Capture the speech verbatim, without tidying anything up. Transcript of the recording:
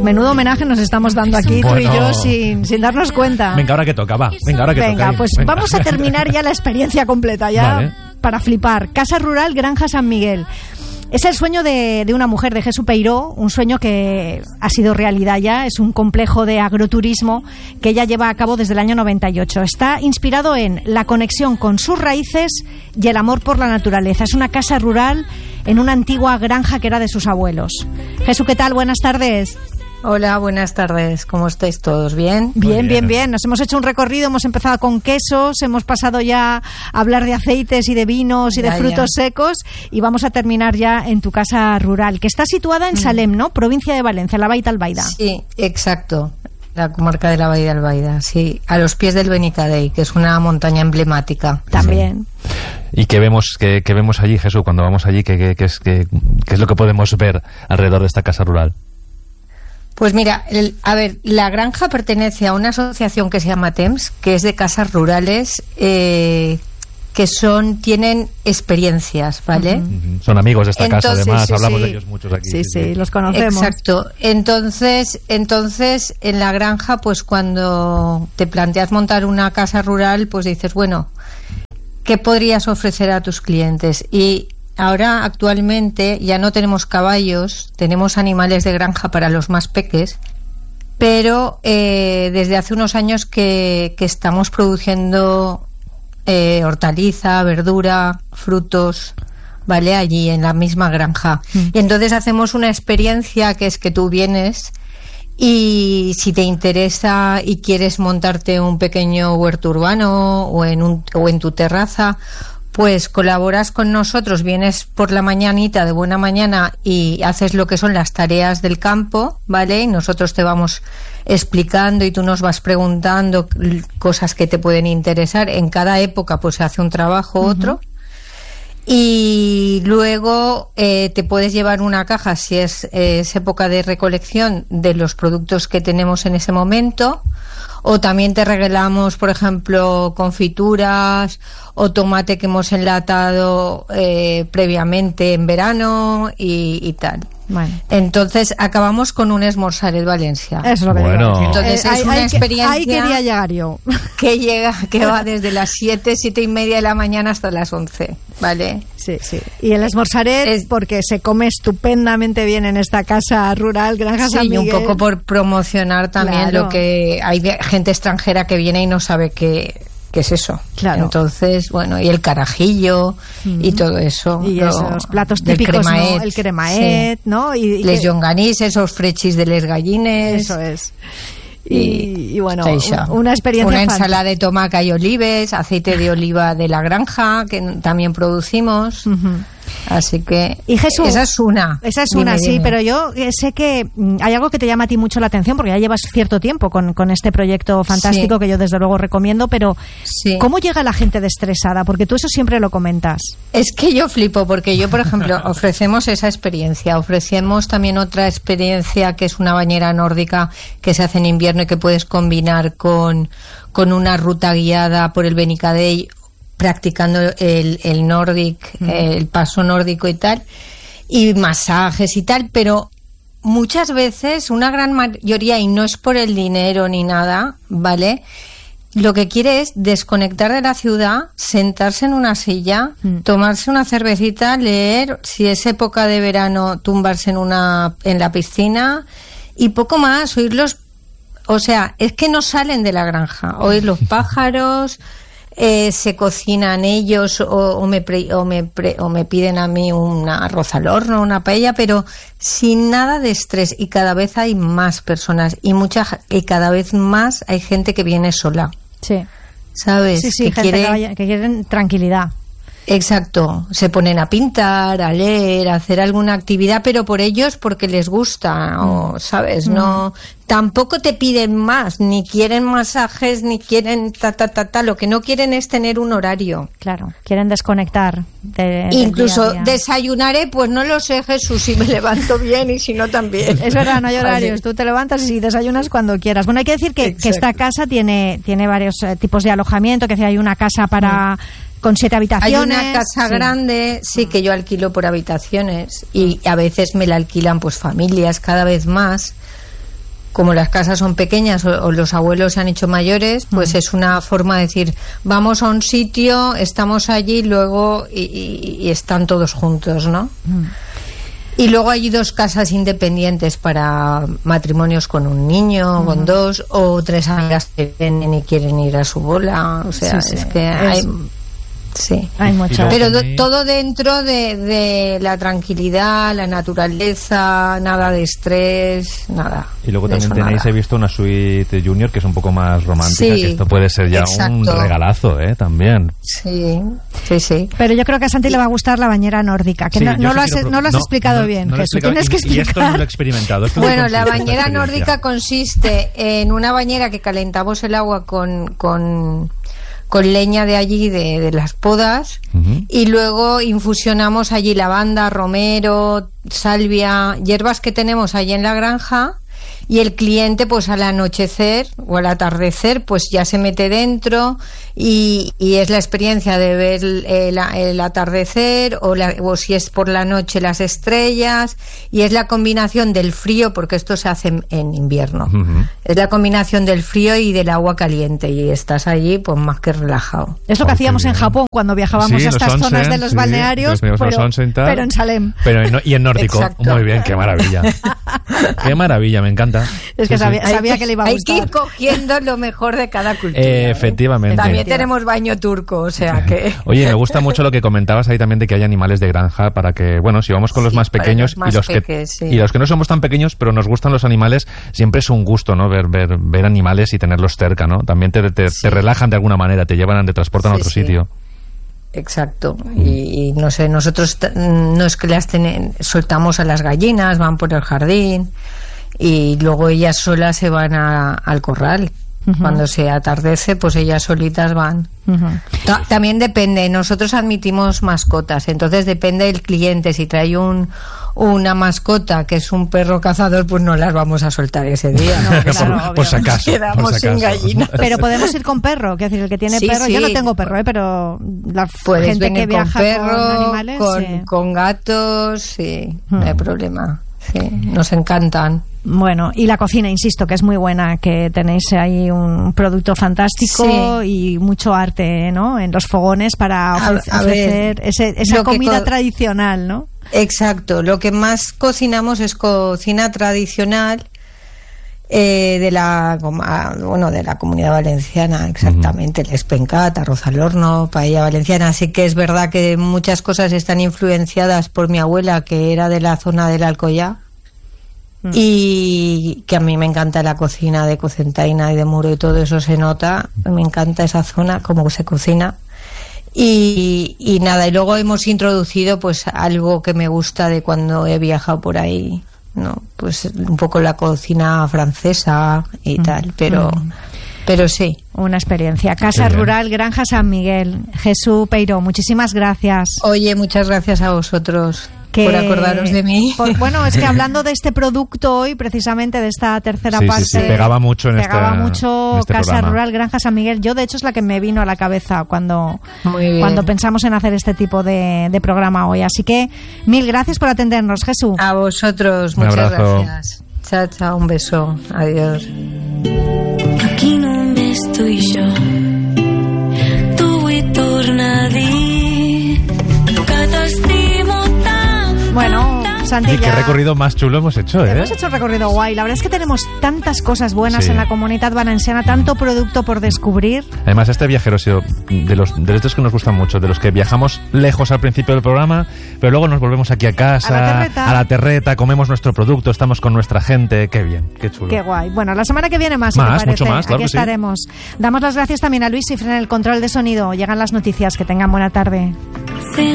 Menudo homenaje nos estamos dando aquí, bueno, tú y yo, sin, sin darnos cuenta. Venga, ahora que toca, va. Venga, ahora que Venga, toca. pues venga. Vamos a terminar ya la experiencia completa, ya vale. Para flipar. Casa Rural Granja San Miguel. Es el sueño de, de una mujer, de Jesús Peiró, un sueño que ha sido realidad ya. Es un complejo de agroturismo que ella lleva a cabo desde el año noventa y ocho. Está inspirado en la conexión con sus raíces y el amor por la naturaleza. Es una casa rural en una antigua granja que era de sus abuelos. Jesús, ¿qué tal? Buenas tardes. Hola, buenas tardes. ¿Cómo estáis todos? ¿Bien? Bien, bien, bien, bien. Nos hemos hecho un recorrido, hemos empezado con quesos, hemos pasado ya a hablar de aceites y de vinos y ya, de frutos ya. secos y vamos a terminar ya en tu casa rural, que está situada en mm. Salem, ¿no? Provincia de Valencia, la Baita Albaida. Sí, exacto. La comarca de la Baita Albaida, sí. A los pies del Benicadei, que es una montaña emblemática. También. Sí. ¿Y qué vemos, qué, qué vemos allí, Jesús, cuando vamos allí? ¿Qué, qué, qué, es, qué, ¿Qué es lo que podemos ver alrededor de esta casa rural? Pues mira, el, a ver, la granja pertenece a una asociación que se llama T E M S, que es de casas rurales eh, que son tienen experiencias, ¿vale? Uh-huh. Son amigos de esta entonces, casa, además, sí, hablamos sí. de ellos muchos aquí. Sí, sí, sí, los conocemos. Exacto. Entonces, entonces, en la granja, pues cuando te planteas montar una casa rural, pues dices, bueno, ¿qué podrías ofrecer a tus clientes? Y ahora, actualmente, ya no tenemos caballos, tenemos animales de granja para los más peques, pero eh, desde hace unos años que, que estamos produciendo eh, hortaliza, verdura, frutos, ¿vale? Allí en la misma granja. Mm. Y entonces hacemos una experiencia que es que tú vienes y si te interesa y quieres montarte un pequeño huerto urbano o en, un, o en tu terraza, pues colaboras con nosotros, vienes por la mañanita de buena mañana y haces lo que son las tareas del campo, ¿vale? Y nosotros te vamos explicando y tú nos vas preguntando cosas que te pueden interesar. En cada época pues se hace un trabajo, uh-huh. otro. Y luego eh, te puedes llevar una caja, si es, eh, es época de recolección, de los productos que tenemos en ese momento. O también te regalamos, por ejemplo, confituras o tomate que hemos enlatado eh, previamente en verano y, y tal. Bueno. Entonces acabamos con un Esmorzaret Valencia. Eso es lo que bueno. digo. Entonces eh, es hay, una hay experiencia que, ahí quería llegar yo. Que llega, que va desde las siete, siete y media de la mañana hasta las once, ¿vale? Sí, sí. Y el Esmorzaret, es porque se come estupendamente bien en esta casa rural, Granja sí, San Miguel. Y un poco por promocionar también claro. Lo que hay gente extranjera que viene y no sabe qué ¿Qué es eso? Claro. Entonces, bueno, y el carajillo mm. y todo eso. Y lo, esos platos típicos, cremaet, ¿no? El cremaet, sí. ¿no? Y, y les que... llonganís, esos frechis de les gallines. Eso es. Y, y, y bueno, Teixa. una experiencia Una fácil. ensalada de tomaca y olives, aceite de oliva de la granja, que también producimos. Uh-huh. Así que y Jesús, esa es una. Esa es una, dime, sí, dime. Pero yo sé que hay algo que te llama a ti mucho la atención, porque ya llevas cierto tiempo con, con este proyecto fantástico sí. que yo desde luego recomiendo, pero sí. ¿cómo llega la gente destresada? Porque tú eso siempre lo comentas. Es que yo flipo, porque yo, por ejemplo, ofrecemos esa experiencia, ofrecemos también otra experiencia que es una bañera nórdica que se hace en invierno y que puedes combinar con, con una ruta guiada por el Benicadei, practicando el, el Nordic, mm. el paso nórdico y tal, y masajes y tal, pero muchas veces, una gran mayoría, y no es por el dinero ni nada, ¿vale? Lo que quiere es desconectar de la ciudad, sentarse en una silla, mm. tomarse una cervecita, leer, si es época de verano, tumbarse en una en la piscina y poco más, oír los... O sea, es que no salen de la granja, oír los pájaros... Eh, se cocinan ellos o, o, me pre, o, me pre, o me piden a mí un arroz al horno, una paella, pero sin nada de estrés, y cada vez hay más personas y mucha y cada vez más hay gente que viene sola. Sí. ¿Sabes? Sí, sí, que gente quiere... que, vaya, que quieren tranquilidad. Exacto, se ponen a pintar, a leer, a hacer alguna actividad, pero por ellos porque les gusta, mm. o sabes, mm. no, tampoco te piden más, ni quieren masajes, ni quieren ta ta ta ta, lo que no quieren es tener un horario. Claro, quieren desconectar. De, Incluso día día. Desayunaré, pues no lo sé, Jesús, si me levanto bien y si no también. Es verdad, no hay horarios, tú te levantas y desayunas cuando quieras. Bueno, hay que decir que, que esta casa tiene, tiene varios eh, tipos de alojamiento, que hay una casa para... Mm. con siete habitaciones. Hay una casa sí. grande, sí, que yo alquilo por habitaciones y a veces me la alquilan pues familias cada vez más, como las casas son pequeñas o, o los abuelos se han hecho mayores, pues mm. es una forma de decir, vamos a un sitio, estamos allí, luego y, y, y están todos juntos, ¿no? Mm. Y luego hay dos casas independientes para matrimonios con un niño, uh-huh. con dos, o tres amigas que vienen y quieren ir a su bola. O sea, sí, sí. es que hay... Es... Sí, hay mucho. Pero do, todo dentro de, de la tranquilidad, la naturaleza, nada de estrés, nada. Y luego también tenéis, nada. He visto una suite junior que es un poco más romántica, sí, que esto puede ser ya exacto. un regalazo, ¿eh? También. Sí, sí, sí. Pero yo creo que a Santi le va a gustar la bañera nórdica, que sí, no, no, lo has, pro... no lo has no, explicado no, bien, no Jesús, tienes que explicar. Y esto no lo he experimentado. Esto bueno, la bañera nórdica consiste en una bañera que calentamos el agua con... con con leña de allí, de, de las podas, uh-huh. y luego infusionamos allí lavanda, romero, salvia, hierbas que tenemos allí en la granja, y el cliente pues al anochecer o al atardecer pues ya se mete dentro y, y es la experiencia de ver el, el, el atardecer o, la, o si es por la noche las estrellas, y es la combinación del frío, porque esto se hace en, en invierno, uh-huh. es la combinación del frío y del agua caliente, y estás allí pues más que relajado. Es lo que oh, hacíamos en Japón cuando viajábamos sí, a estas onsen, zonas de los sí, balnearios, los pero, onsen, pero en Salem. Pero en, y en nórdico. Exacto. Muy bien, qué maravilla. Qué maravilla, me encanta. Es que sí, sabía, sí. sabía que le iba a Hay gustar. que ir cogiendo lo mejor de cada cultura. Eh, efectivamente. ¿eh? También tenemos baño turco, o sea que... Oye, me gusta mucho lo que comentabas ahí también de que hay animales de granja para que, bueno, si vamos con los sí, más pequeños los más y, los peques, que, sí. y los que no somos tan pequeños, pero nos gustan los animales, siempre es un gusto, ¿no? Ver ver, ver animales y tenerlos cerca, ¿no? También te, te, sí. te relajan de alguna manera, te llevan, te transportan sí, a otro sí. sitio. Exacto, y, y no sé, nosotros t- no es que las ten- soltamos a las gallinas, van por el jardín y luego ellas solas se van a, al corral. Uh-huh. Cuando se atardece, pues ellas solitas van. Uh-huh. Ta- también depende, nosotros admitimos mascotas, entonces depende del cliente. Si trae un una mascota que es un perro cazador, pues no las vamos a soltar ese día. No, claro, por, por si acaso. Quedamos por si acaso. sin gallinas. Pero podemos ir con perro, que es decir, el que tiene sí, perro. Sí. Yo no tengo perro, ¿eh? Pero la Puedes gente venir que viaja con perro, con animales, con, sí. con gatos, sí, hmm. no hay problema. Sí, nos encantan. Bueno, y la cocina, insisto, que es muy buena, que tenéis ahí un producto fantástico sí. y mucho arte, ¿no? En los fogones para ofre- a, a ofrecer ver, ese, esa comida co- tradicional, ¿no? Exacto, lo que más cocinamos es cocina tradicional eh, de la bueno de la Comunidad Valenciana, exactamente, uh-huh. el espencat, arroz al horno, paella valenciana. Así que es verdad que muchas cosas están influenciadas por mi abuela, que era de la zona del Alcoyá, uh-huh. y que a mí me encanta la cocina de Cocentaina y de Muro, y todo eso se nota, me encanta esa zona, cómo se cocina. Y, y nada, y luego hemos introducido pues algo que me gusta de cuando he viajado por ahí, no, pues un poco la cocina francesa y mm. tal, pero mm. pero sí. Una experiencia. Casa sí, Rural Granja San Miguel. Jesús Peiró, muchísimas gracias. Oye, muchas gracias a vosotros. Que, por acordaros de mí. Por, bueno, es que hablando de este producto hoy, precisamente de esta tercera sí, parte, sí, sí. pegaba mucho en pegaba esta, mucho en este Casa programa. Rural Granja San Miguel. Yo, de hecho, es la que me vino a la cabeza cuando, cuando pensamos en hacer este tipo de, de programa hoy. Así que mil gracias por atendernos, Jesús. A vosotros, un muchas abrazo. Gracias. Chao, chao, un beso. Adiós. Aquí només tu i jo, tu vull tornar a dir que t'estimo tant. Bueno, Santi, y qué recorrido más chulo hemos hecho, ¿eh? Hemos hecho un recorrido guay. La verdad es que tenemos tantas cosas buenas sí. en la Comunidad Valenciana, tanto producto por descubrir. Además, este viajero ha sido de los de los que nos gustan mucho, de los que viajamos lejos al principio del programa, pero luego nos volvemos aquí a casa, a la terreta, a la terreta comemos nuestro producto, estamos con nuestra gente. Qué bien, qué chulo. Qué guay. Bueno, la semana que viene más, más si te parece. Mucho más, claro aquí que sí. estaremos. Damos las gracias también a Luis Cifre en el control de sonido. Llegan las noticias. Que tengan buena tarde.